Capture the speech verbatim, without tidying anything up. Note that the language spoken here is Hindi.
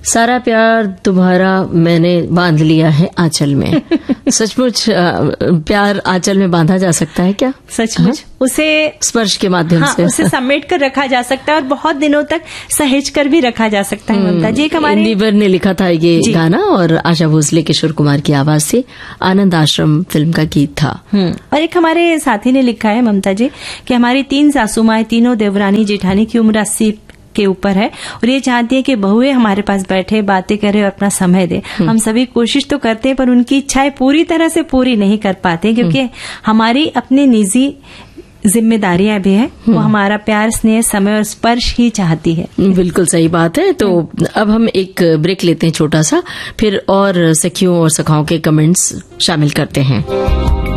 सारा प्यार तुम्हारा मैंने बांध लिया है आंचल में। सचमुच प्यार आंचल में बांधा जा सकता है क्या? सचमुच उसे स्पर्श के माध्यम हाँ, से उसे समेट कर रखा जा सकता है और बहुत दिनों तक सहेज कर भी रखा जा सकता है। ममता जी, एक हमारे इंदिवर ने लिखा था ये गाना और आशा भोसले किशोर कुमार की आवाज से आनंद आश्रम फिल्म का गीत था। और एक हमारे साथी ने लिखा है ममता जी कि हमारी तीन सासू माएं, तीनों देवरानी जेठानी की उम्र अस्सी के ऊपर है और ये चाहती है कि बहुएं हमारे पास बैठे, बातें करे और अपना समय दे। हम सभी कोशिश तो करते हैं पर उनकी इच्छाएं पूरी तरह से पूरी नहीं कर पाते, क्योंकि हमारी अपनी निजी जिम्मेदारियां भी है। वो हमारा प्यार, स्नेह, समय और स्पर्श ही चाहती है। बिल्कुल सही बात है। तो अब हम एक ब्रेक लेते हैं छोटा सा, फिर और सखियों और सखाओं के कमेंट्स शामिल करते हैं।